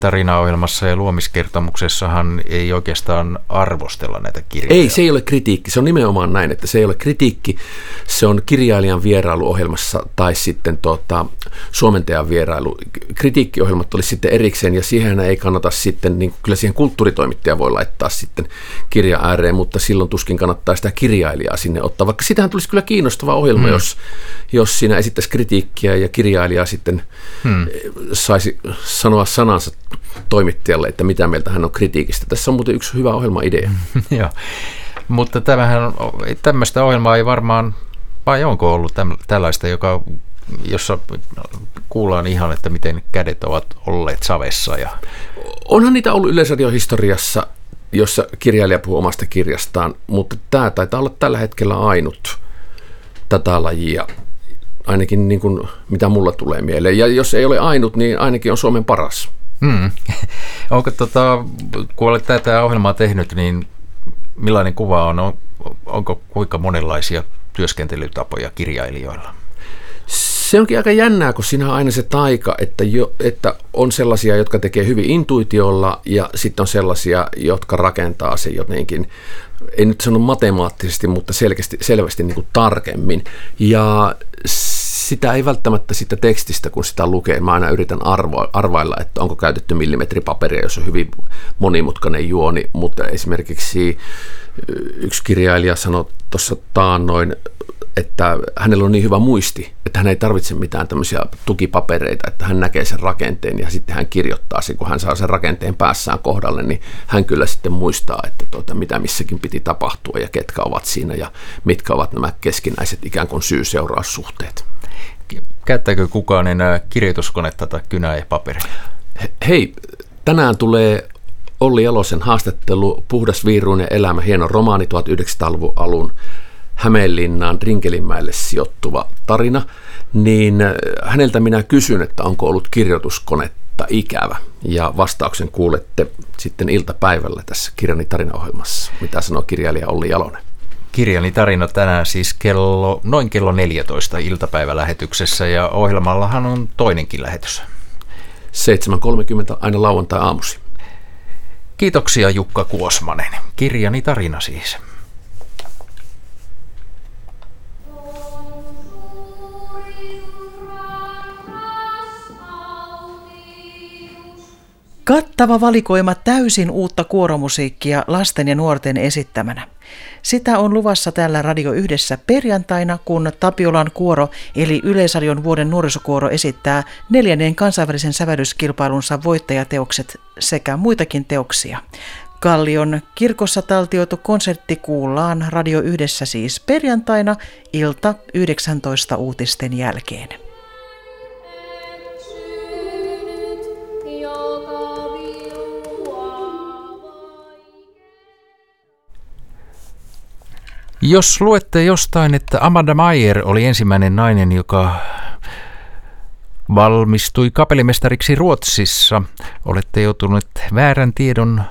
tarinaohjelmassa ja luomiskertomuksessahan ei oikeastaan arvostella näitä kirjoja. Ei, se ei ole kritiikki. Se on nimenomaan näin, että se ei ole kritiikki. Se on kirjailijan vierailuohjelmassa tai sitten suomentajan vierailu. Kritiikkiohjelmat olisi sitten erikseen ja siihen ei kannata sitten, niin kyllä siihen kulttuuritoimittaja voi laittaa sitten kirja ääreen, mutta silloin tuskin kannattaa sitä kirjailijaa sinne ottaa. Vaikka sitähän tulisi kyllä kiinnostava ohjelma, jos siinä esittäisi kritiikkiä ja kirjailija sitten saisi sanoa sanansa toimittajalle, että mitä mieltä hän on kritiikistä. Tässä on muuten yksi hyvä ohjelmaidea. Joo, mutta tämmöistä ohjelmaa ei varmaan, vai onko ollut tällaista, jossa kuullaan ihan, että miten kädet ovat olleet savessa? Onhan niitä ollut Yleisradiohistoriassa, jossa kirjailija puhuu omasta kirjastaan, mutta tämä taitaa olla tällä hetkellä ainut tätä lajia, ainakin niin kuin, mitä mulla tulee mieleen. Ja jos ei ole ainut, niin ainakin on Suomen paras. Onko kun olet tätä ohjelmaa tehnyt, niin millainen kuva on? Onko kuinka monenlaisia työskentelytapoja kirjailijoilla? Se onkin aika jännää, kun siinä on aina se taika, että on sellaisia, jotka tekee hyvin intuitiolla ja sitten on sellaisia, jotka rakentaa sen jotenkin, ei nyt sano matemaattisesti, mutta selvästi niin kuin tarkemmin. Ja sitä ei välttämättä sitä tekstistä, kun sitä lukee. Mä aina yritän arvailla, että onko käytetty millimetripaperia, jos on hyvin monimutkainen juoni, mutta esimerkiksi yksi kirjailija sanoi tuossa taannoin, että hänellä on niin hyvä muisti, että hän ei tarvitse mitään tämmöisiä tukipapereita, että hän näkee sen rakenteen ja sitten hän kirjoittaa sen, kun hän saa sen rakenteen päässään kohdalle, niin hän kyllä sitten muistaa, että mitä missäkin piti tapahtua ja ketkä ovat siinä ja mitkä ovat nämä keskinäiset ikään kuin syy-seuraussuhteet. Käyttääkö kukaan enää kirjoituskonetta tai kynää ja paperia? Hei, tänään tulee Olli Jalosen haastattelu Puhdas viiruinen elämä, hieno romaani 1900-luvun alun Hämeenlinnaan Rinkelinmäelle sijoittuva tarina, niin häneltä minä kysyn, että onko ollut kirjoituskonetta ikävä. Ja vastauksen kuulette sitten iltapäivällä tässä Kirjani tarinaohjelmassa. Mitä sanoo kirjailija Olli Jalonen? Kirjani tarina tänään siis noin kello 14 iltapäivälähetyksessä ja ohjelmallahan on toinenkin lähetys. 7.30 aina lauantai-aamusi. Kiitoksia Jukka Kuosmanen. Kirjani tarina siis. Kattava valikoima täysin uutta kuoromusiikkia lasten ja nuorten esittämänä. Sitä on luvassa täällä Radio Yhdessä perjantaina, kun Tapiolan kuoro eli Yleisradion vuoden nuorisokuoro esittää 4. kansainvälisen sävellyskilpailunsa voittajateokset sekä muitakin teoksia. Kallion kirkossa taltioitu konsertti kuullaan Radio Yhdessä siis perjantaina ilta 19 uutisten jälkeen. Jos luette jostain, että Amanda Meier oli ensimmäinen nainen, joka valmistui kapellimestariksi Ruotsissa, olette joutuneet väärän tiedon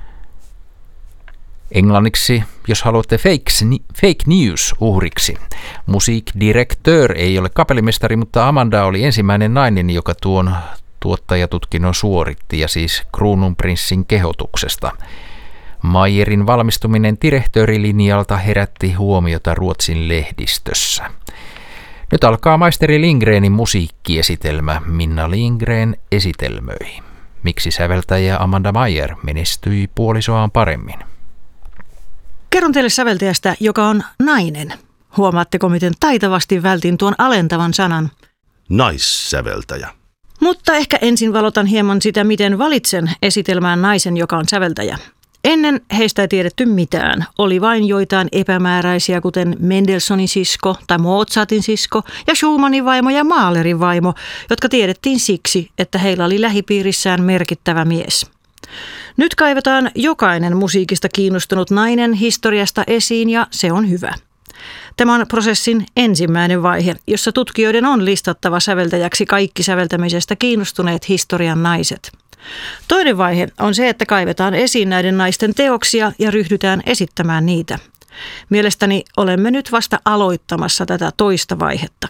englanniksi, jos haluatte fake news uhriksi. Musiikdirektör ei ole kapellimestari, mutta Amanda oli ensimmäinen nainen, joka tuon tuottajatutkinnon suoritti ja siis kruununprinssin kehotuksesta. Meierin valmistuminen direktöörilinjalta herätti huomiota Ruotsin lehdistössä. Nyt alkaa maisteri Lindgrenin musiikkiesitelmä. Minna Lindgren esitelmöi. Miksi säveltäjä Amanda Meier menestyi puolisoaan paremmin? Kerron teille säveltäjästä, joka on nainen. Huomaatteko, miten taitavasti vältin tuon alentavan sanan? Naissäveltäjä. Mutta ehkä ensin valotan hieman sitä, miten valitsen esitelmään naisen, joka on säveltäjä. Ennen heistä ei tiedetty mitään. Oli vain joitain epämääräisiä, kuten Mendelssohnin sisko tai Mozartin sisko ja Schumannin vaimo ja Mahlerin vaimo, jotka tiedettiin siksi, että heillä oli lähipiirissään merkittävä mies. Nyt kaivetaan jokainen musiikista kiinnostunut nainen historiasta esiin ja se on hyvä. Tämä on prosessin ensimmäinen vaihe, jossa tutkijoiden on listattava säveltäjäksi kaikki säveltämisestä kiinnostuneet historian naiset. Toinen vaihe on se, että kaivetaan esiin näiden naisten teoksia ja ryhdytään esittämään niitä. Mielestäni olemme nyt vasta aloittamassa tätä toista vaihetta.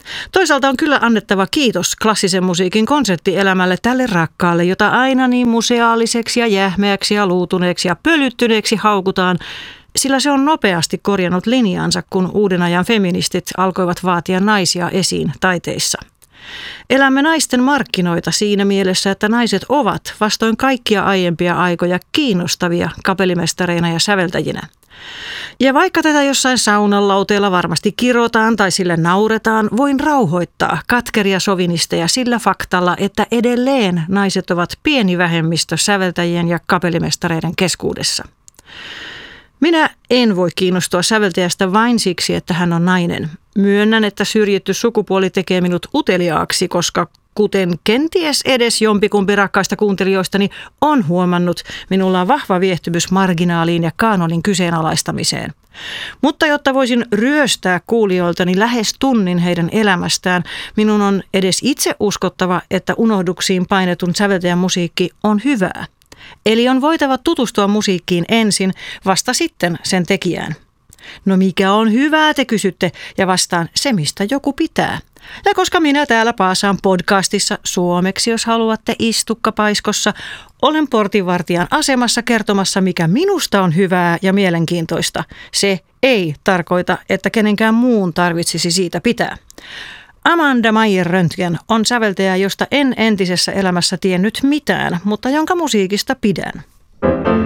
Toisaalta on kyllä annettava kiitos klassisen musiikin konserttielämälle, tälle rakkaalle, jota aina niin museaaliseksi ja jähmeäksi ja luutuneeksi ja pölyttyneeksi haukutaan, sillä se on nopeasti korjannut linjaansa, kun uuden ajan feministit alkoivat vaatia naisia esiin taiteissa. Elämme naisten markkinoita siinä mielessä, että naiset ovat vastoin kaikkia aiempia aikoja kiinnostavia kapellimestareina ja säveltäjinä. Ja vaikka tätä jossain saunan lauteella varmasti kirotaan tai sille nauretaan, voin rauhoittaa katkeria sovinisteja sillä faktalla, että edelleen naiset ovat pieni vähemmistö säveltäjien ja kapellimestareiden keskuudessa. Minä en voi kiinnostua säveltäjästä vain siksi, että hän on nainen. Myönnän, että syrjitty sukupuoli tekee minut uteliaaksi, koska kuten kenties edes jompikumpi rakkaista kuuntelijoistani on huomannut, minulla on vahva viehtymys marginaaliin ja kaanonin kyseenalaistamiseen. Mutta jotta voisin ryöstää kuulijoiltani lähes tunnin heidän elämästään, minun on edes itse uskottava, että unohduksiin painetun säveltäjän musiikki on hyvää. Eli on voitava tutustua musiikkiin ensin, vasta sitten sen tekijään. No mikä on hyvää, te kysytte, ja vastaan se, mistä joku pitää. Ja koska minä täällä paasaan podcastissa suomeksi, jos haluatte istukkapaiskossa, olen portinvartijan asemassa kertomassa, mikä minusta on hyvää ja mielenkiintoista. Se ei tarkoita, että kenenkään muun tarvitsisi siitä pitää. Amanda Meyer-Röntgen on säveltäjä, josta en entisessä elämässä tiennyt mitään, mutta jonka musiikista pidän.